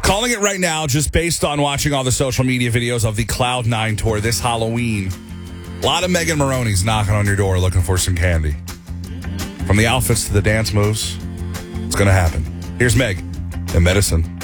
Calling it right now, just based on watching all the social media videos of the Cloud9 tour this Halloween. A lot of Megan Moroney's knocking on your door looking for some candy. From the outfits to the dance moves, it's going to happen. Here's Meg and Medicine.